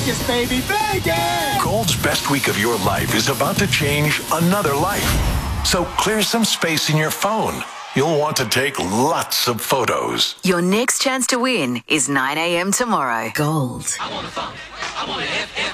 Vegas, baby, Vegas! Gold's best week of your life is about to change another life. So clear some space in your phone. You'll want to take lots of photos. Your next chance to win is 9 a.m. tomorrow. Gold. I want a phone. I want an FM.